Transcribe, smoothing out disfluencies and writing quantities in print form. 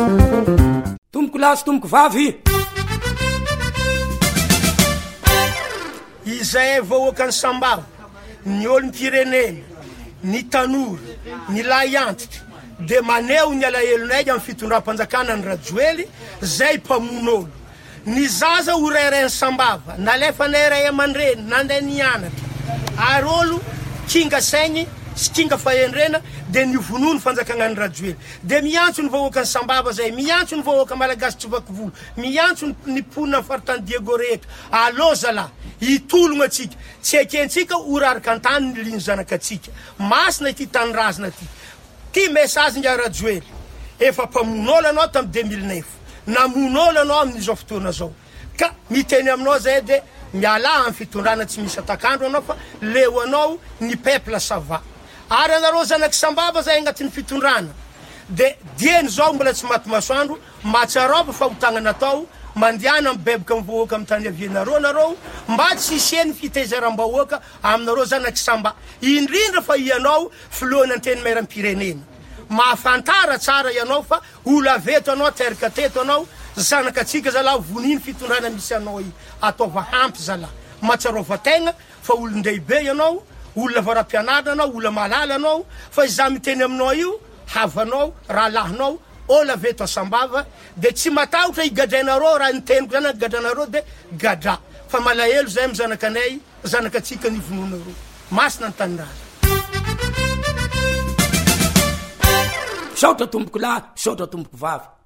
tomboko lahy sy tomboko vavy izay vahoaka ny sambava ny olom-pirenena ny tanora ny lahy antitra de maneho ny alahelonay amin'ny fitondram-panjakana ny rajoely zay mpamon'olo ny zaza ho rairay ny sambava nalefa nay ray aman-dreny nanday nianatra ary olo kinga saigny sy kinga fahendrena de ny vonono fanjakana ny rajoely de miantso ny vahoaka ny sambava zay miantso ny vahoaka malagasy tsovakovolo miantso ny ponina faritany Diego rehetra allo zala hitologno atsika tsy ekentsika oraraka antany ny liny zanakatsika masina ity tanyrazana ty message nga rajoely efa mpamon'olo anao tamy 2009 namon'olo anao amin'izao fotoana zao ka miteny aminao zay de miala amin'ny fitondrana tsy misy atakandro anao fa leo anao ny peuple sava ary anareo zanaky sambava zay agnatin'ny fitondrana de dieny zao mbola tsy maty masoandro matsarova fahotagna natao mandiana mibeboka mivoaka amin'ny tany avianareo nareo mba tsy isieny fitaizaram-bahoaka aminareo zanaky samba indrindra fa ianao filoana anteny mairam-pirenena mahafantara tsara ianao fa ola veto anao teraka teto anao zanakatsika zala voniny fitondrana misy anao ataova hampy zala matsarova tegna fa olon-dehibe ianao olona varam-pianarana anao olona malala anao fa iza miteny aminao io havanao rahalahinao ola veto asambava de tsy matahotra higadrainareo raha niteniko zany gadranareo de gadra fa malahelo zay amy zanakanay zanakatsika ny vononareo masina ny taniraza saotra tomboko lahy saotra tomboko vavy